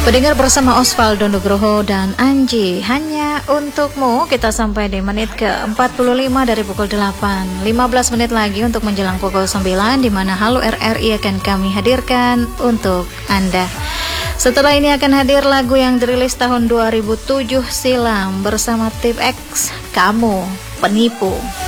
Pendengar bersama Osvaldo Nugroho dan Anji, hanya untukmu kita sampai di menit ke-45 dari pukul 8. 15 menit lagi untuk menjelang pukul 9 di mana Halo RRI akan kami hadirkan untuk Anda. Setelah ini akan hadir lagu yang dirilis tahun 2007 silam bersama Tip X, Kamu Penipu.